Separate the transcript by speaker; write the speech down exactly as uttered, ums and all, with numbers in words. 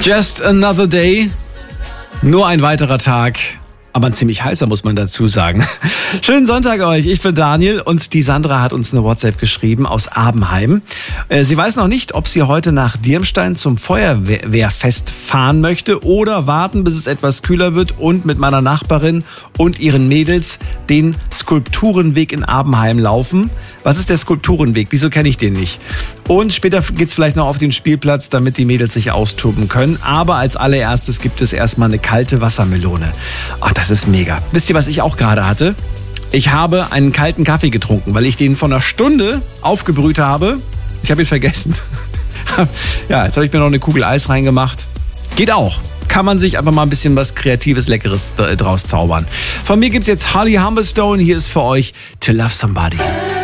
Speaker 1: Just another day. Nur ein weiterer Tag. Aber ein ziemlich heißer, muss man dazu sagen. Schönen Sonntag euch. Ich bin Daniel und die Sandra hat uns eine WhatsApp geschrieben aus Abenheim. Sie weiß noch nicht, ob sie heute nach Dirmstein zum Feuerwehrfest fahren möchte oder warten, bis es etwas kühler wird und mit meiner Nachbarin und ihren Mädels den Skulpturenweg in Abenheim laufen. Was ist der Skulpturenweg? Wieso kenne ich den nicht? Und später geht's vielleicht noch auf den Spielplatz, damit die Mädels sich austoben können. Aber als allererstes gibt es erstmal eine kalte Wassermelone. Ach, das ist mega. Wisst ihr, was ich auch gerade hatte? Ich habe einen kalten Kaffee getrunken, weil ich den vor einer Stunde aufgebrüht habe. Ich habe ihn vergessen. Ja, jetzt habe ich mir noch eine Kugel Eis reingemacht. Geht auch. Kann man sich einfach mal ein bisschen was Kreatives, Leckeres draus zaubern. Von mir gibt's jetzt Holly Humberstone. Hier ist für euch To Love Somebody.